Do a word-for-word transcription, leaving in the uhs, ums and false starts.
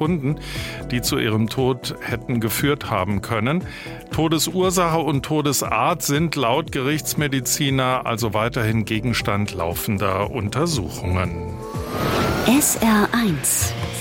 gefunden, die zu ihrem Tod hätten geführt haben können. Todesursache und Todesart sind laut Gerichtsmediziner also weiterhin Gegenstand laufender Untersuchungen. S R eins